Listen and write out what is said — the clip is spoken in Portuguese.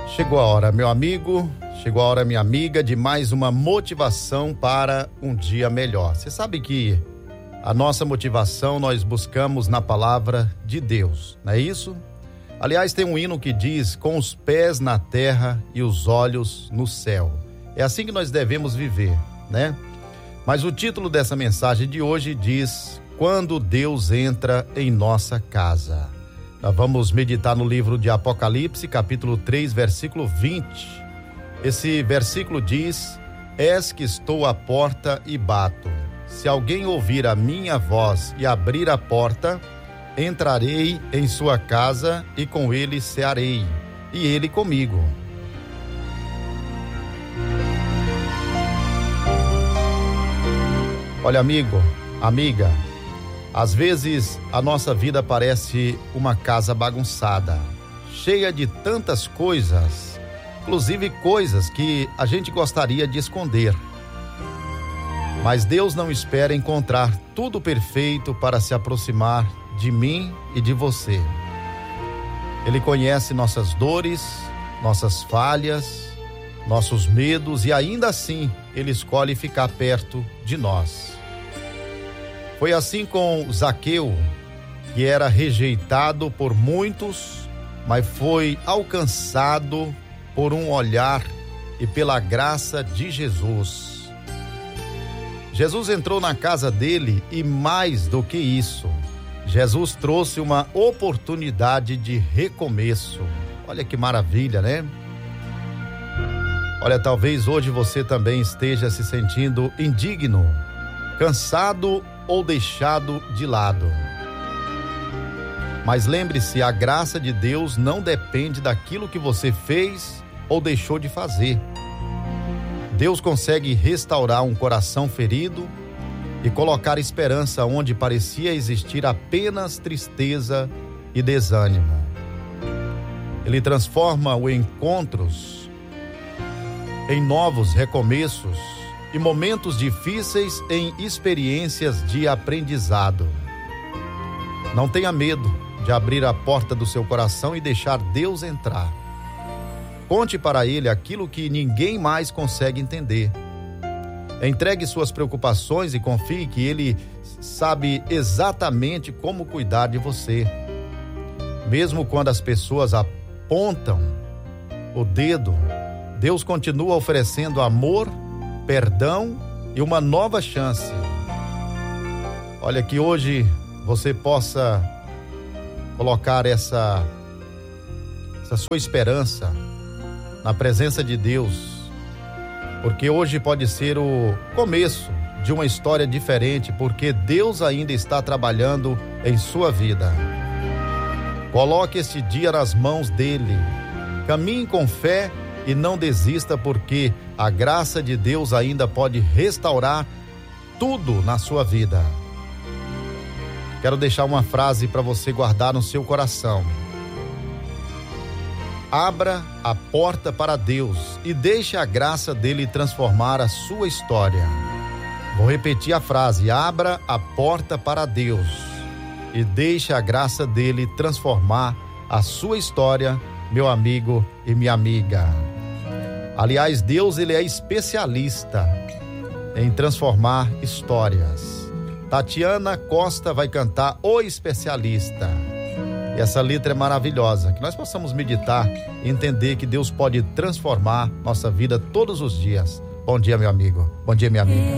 Chegou a hora, meu amigo, chegou a hora, minha amiga, de mais uma motivação para um dia melhor. Você sabe que a nossa motivação nós buscamos na palavra de Deus, não é isso? Aliás, tem um hino que diz: com os pés na terra e os olhos no céu. É assim que nós devemos viver, né? Mas o título dessa mensagem de hoje diz: quando Deus entra em nossa casa. Nós vamos meditar no livro de Apocalipse, capítulo 3, versículo 20. Esse versículo diz: eis que estou à porta e bato. Se alguém ouvir a minha voz e abrir a porta, entrarei em sua casa e com ele cearei, e ele comigo. Olha, amigo, amiga, às vezes a nossa vida parece uma casa bagunçada, cheia de tantas coisas, inclusive coisas que a gente gostaria de esconder. Mas Deus não espera encontrar tudo perfeito para se aproximar de mim e de você. Ele conhece nossas dores, nossas falhas, nossos medos e ainda assim Ele escolhe ficar perto de nós. Foi assim com Zaqueu, que era rejeitado por muitos, mas foi alcançado por um olhar e pela graça de Jesus. Jesus entrou na casa dele e mais do que isso, Jesus trouxe uma oportunidade de recomeço. Olha que maravilha, né? Olha, talvez hoje você também esteja se sentindo indigno, cansado ou deixado de lado. Mas lembre-se, a graça de Deus não depende daquilo que você fez ou deixou de fazer. Deus consegue restaurar um coração ferido e colocar esperança onde parecia existir apenas tristeza e desânimo. Ele transforma os encontros em novos recomeços e momentos difíceis em experiências de aprendizado. Não tenha medo de abrir a porta do seu coração e deixar Deus entrar. Conte para Ele aquilo que ninguém mais consegue entender. Entregue suas preocupações e confie que Ele sabe exatamente como cuidar de você. Mesmo quando as pessoas apontam o dedo, Deus continua oferecendo amor, perdão e uma nova chance. Olha, que hoje você possa colocar essa sua esperança na presença de Deus, porque hoje pode ser o começo de uma história diferente, porque Deus ainda está trabalhando em sua vida. Coloque este dia nas mãos dele, caminhe com fé e não desista, porque a graça de Deus ainda pode restaurar tudo na sua vida. Quero deixar uma frase para você guardar no seu coração. Abra a porta para Deus e deixe a graça dele transformar a sua história. Vou repetir a frase: abra a porta para Deus e deixe a graça dele transformar a sua história, meu amigo e minha amiga. Aliás, Deus, ele é especialista em transformar histórias. Tatiana Costa vai cantar O Especialista. E essa letra é maravilhosa, que nós possamos meditar e entender que Deus pode transformar nossa vida todos os dias. Bom dia, meu amigo. Bom dia, minha amiga.